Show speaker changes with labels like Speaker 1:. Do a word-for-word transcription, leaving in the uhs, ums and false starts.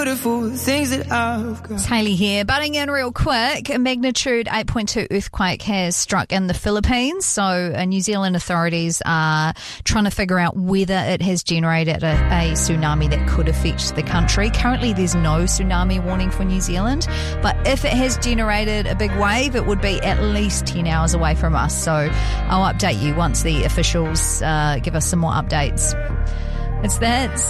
Speaker 1: Things that I've got.
Speaker 2: It's Hayley here. Butting in real quick, a magnitude eight point two earthquake has struck in the Philippines. So uh, New Zealand authorities are trying to figure out whether it has generated a, a tsunami that could affect the country. Currently, there's no tsunami warning for New Zealand. But if it has generated a big wave, it would be at least ten hours away from us. So I'll update you once the officials uh, give us some more updates. It's that.